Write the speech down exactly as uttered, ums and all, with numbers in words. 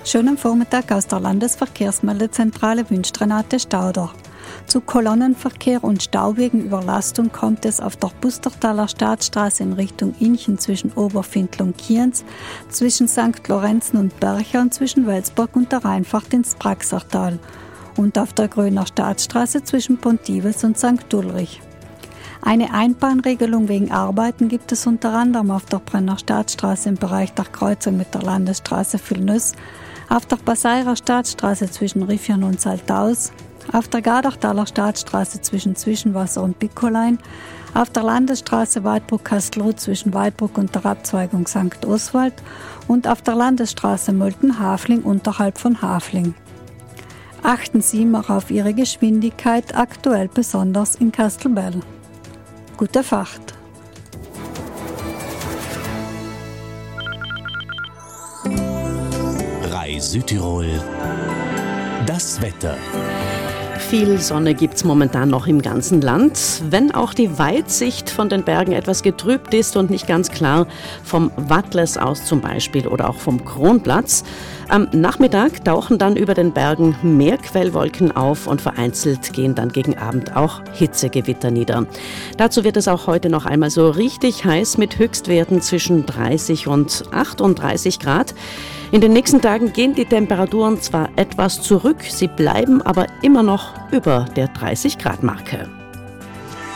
Schönen am Vormittag aus der Landesverkehrsmeldezentrale wünscht Renate Stauder. Zu Kolonnenverkehr und staubigen Überlastung kommt es auf der Bustertaler Staatsstraße in Richtung Inchen zwischen Oberfindl und Kienz, zwischen Sankt Lorenzen und Bercher und zwischen Welsberg und der Rheinfahrt ins Praxertal und auf der Gröner Staatsstraße zwischen Pontivus und Sankt Ulrich. Eine Einbahnregelung wegen Arbeiten gibt es unter anderem auf der Brenner Staatsstraße im Bereich der Kreuzung mit der Landesstraße Villnöss, auf der Passeirer Staatsstraße zwischen Riffion und Saltaus, auf der Gardachtaler Staatsstraße zwischen Zwischenwasser und Bickolein, auf der Landesstraße Weidbruck-Kastelruth zwischen Weidbruck und der Abzweigung Sankt Oswald und auf der Landesstraße Mölten-Hafling unterhalb von Hafling. Achten Sie immer auf Ihre Geschwindigkeit, aktuell besonders in Kastelbell. Gute Fahrt! Rai Südtirol. Das Wetter. Viel Sonne gibt's momentan noch im ganzen Land, wenn auch die Weitsicht von den Bergen etwas getrübt ist und nicht ganz klar vom Wattles aus zum Beispiel oder auch vom Kronplatz. Am Nachmittag tauchen dann über den Bergen mehr Quellwolken auf und vereinzelt gehen dann gegen Abend auch Hitzegewitter nieder. Dazu wird es auch heute noch einmal so richtig heiß mit Höchstwerten zwischen dreißig und achtunddreißig Grad. In den nächsten Tagen gehen die Temperaturen zwar etwas zurück, sie bleiben aber immer noch über der dreißig Grad Marke.